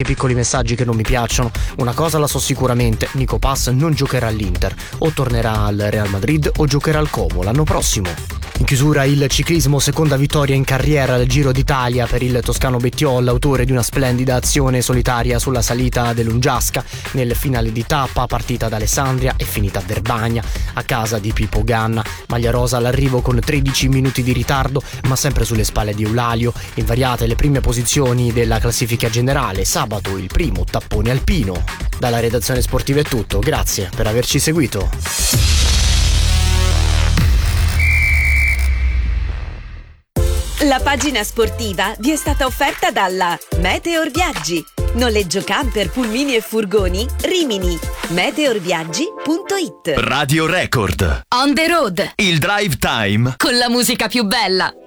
piccoli messaggi che non mi piacciono. Una cosa la so sicuramente: Nico Pass non giocherà all'Inter, o tornerà al Real Madrid o giocherà al Como l'anno prossimo. In chiusura il ciclismo, seconda vittoria in carriera al Giro d'Italia per il toscano Bettiol, autore di una splendida azione solitaria sulla salita dell'Ungiasca. Nel finale di tappa, partita da Alessandria e finita a Verbagna, a casa di Pippo Ganna. Maglia rosa all'arrivo con 13 minuti di ritardo, ma sempre sulle spalle di Eulalio. Invariate le prime posizioni della classifica generale, sabato il primo tappone alpino. Dalla redazione sportiva è tutto, grazie per averci seguito. La pagina sportiva vi è stata offerta dalla Meteor Viaggi. Noleggio camper, pulmini e furgoni, Rimini. meteorviaggi.it. Radio Record. On the road. Il drive time. Con la musica più bella.